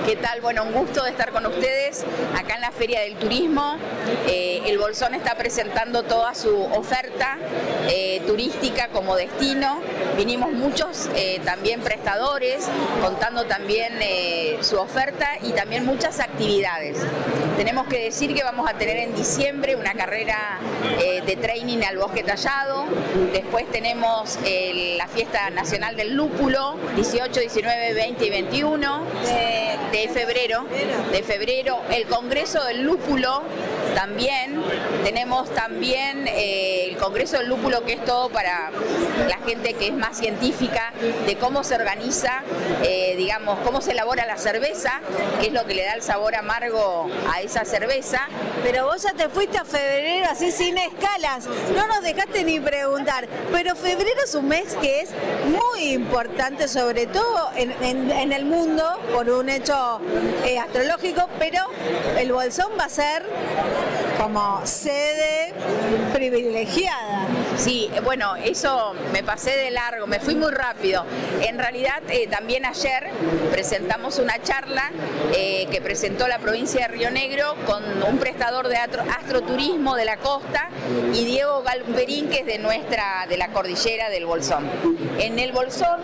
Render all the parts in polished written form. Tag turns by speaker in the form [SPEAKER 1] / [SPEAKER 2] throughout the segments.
[SPEAKER 1] ¿Qué tal? Bueno, un gusto de estar con ustedes acá en la Feria del Turismo. El Bolsón está presentando toda su oferta turística como destino. Vinimos muchos también prestadores, contando también su oferta y también muchas actividades. Tenemos que decir que vamos a tener en diciembre una carrera de training al bosque tallado. Después tenemos la fiesta nacional del lúpulo, 18, 19, 20 y 21 de febrero. El congreso del lúpulo también. Tenemos también el congreso del lúpulo, que es todo para la gente que es más científica, de cómo se organiza, digamos, cómo se elabora la cerveza, que es lo que le da el sabor amargo a esa cerveza.
[SPEAKER 2] Pero vos ya te fuiste a febrero así sin escalas, no nos dejaste ni preguntar, pero febrero es un mes que es muy importante, sobre todo en el mundo, por un hecho astrológico, pero el Bolsón va a ser como sede privilegiada.
[SPEAKER 1] Sí, bueno, eso me pasé de largo, me fui muy rápido. En realidad, también ayer presentamos una charla que presentó la provincia de Río Negro con un prestador de astroturismo de la costa y Diego Galperín, que es de la cordillera del Bolsón. En el Bolsón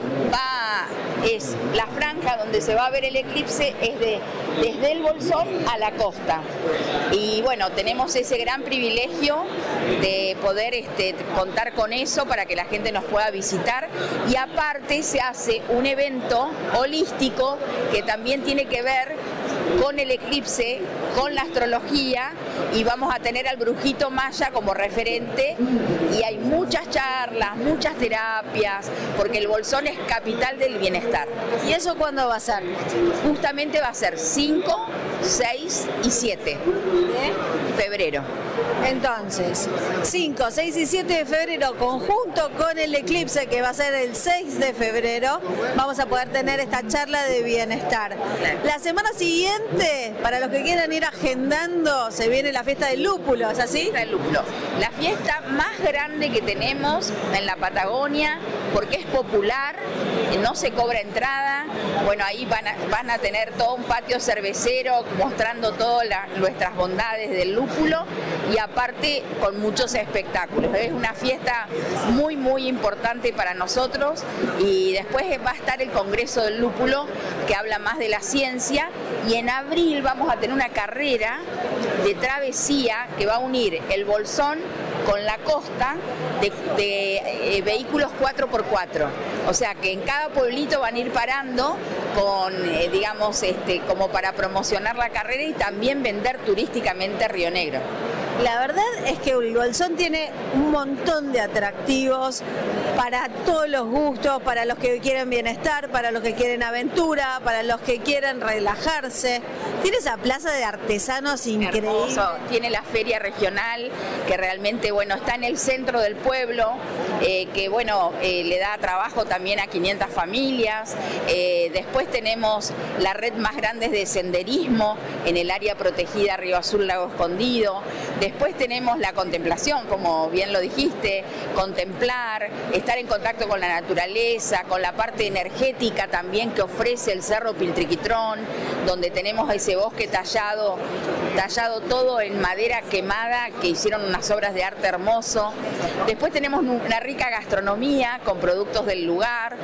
[SPEAKER 1] es la franja donde se va a ver el eclipse, es desde el Bolsón a la costa. Y bueno, tenemos ese gran privilegio de poder contar con eso para que la gente nos pueda visitar, y aparte se hace un evento holístico que también tiene que ver con el eclipse, con la astrología, y vamos a tener al brujito maya como referente, y hay muchas charlas, muchas terapias, porque el Bolsón es capital del bienestar.
[SPEAKER 2] ¿Y eso cuándo va a ser?
[SPEAKER 1] Justamente va a ser 5, 6 y 7 de febrero.
[SPEAKER 2] Entonces, 5, 6 y 7 de febrero, conjunto con el eclipse que va a ser el 6 de febrero, vamos a poder tener esta charla de bienestar. La semana siguiente, para los que quieran ir agendando, se viene la fiesta del lúpulo, ¿es así?
[SPEAKER 1] La fiesta del lúpulo, la fiesta más grande que tenemos en la Patagonia, porque es popular, no se cobra entrada. Bueno, ahí van a tener todo un patio cervecero mostrando todas nuestras bondades del lúpulo, y aparte con muchos espectáculos. Es una fiesta muy muy importante para nosotros, y después va a estar el Congreso del Lúpulo, que habla más de la ciencia, y en abril vamos a tener una carrera de travesía que va a unir el Bolsón con la costa de vehículos 4x4. O sea que en cada pueblito van a ir parando con, digamos, como para promocionar la carrera y también vender turísticamente Río Negro.
[SPEAKER 2] La verdad es que el Bolsón tiene un montón de atractivos para todos los gustos, para los que quieren bienestar, para los que quieren aventura, para los que quieren relajarse. Tiene esa plaza de artesanos increíble.
[SPEAKER 1] Hermoso. Tiene la feria regional, que realmente, bueno, está en el centro del pueblo, que bueno, le da trabajo también a 500 familias. Después tenemos la red más grande de senderismo en el área protegida Río Azul Lago Escondido. Después tenemos la contemplación, como bien lo dijiste, contemplar, estar en contacto con la naturaleza, con la parte energética también que ofrece el Cerro Piltriquitrón, donde tenemos ese bosque tallado todo en madera quemada, que hicieron unas obras de arte hermoso. Después tenemos una rica gastronomía con productos del lugar,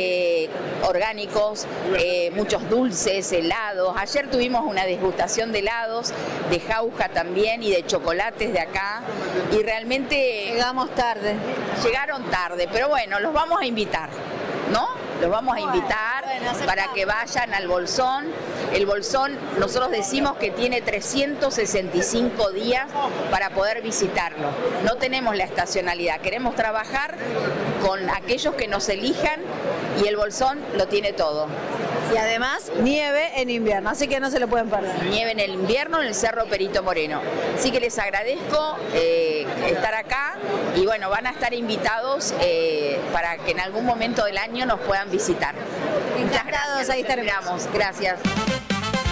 [SPEAKER 1] orgánicos, muchos dulces, helados. Ayer tuvimos una degustación de helados, de jauja también y de chocolates de acá, y realmente
[SPEAKER 2] llegamos tarde.
[SPEAKER 1] Llegaron tarde, pero bueno, los vamos a invitar, ¿no? Los vamos a invitar para que vayan al Bolsón. El Bolsón, nosotros decimos que tiene 365 días para poder visitarlo. No tenemos la estacionalidad, queremos trabajar con aquellos que nos elijan, y el Bolsón lo tiene todo.
[SPEAKER 2] Y además nieve en invierno, así que no se lo pueden perder.
[SPEAKER 1] Nieve en el invierno en el Cerro Perito Moreno. Así que les agradezco estar acá, y bueno, van a estar invitados para que en algún momento del año nos puedan visitar.
[SPEAKER 2] Encantados, ahí estaremos.
[SPEAKER 1] Gracias.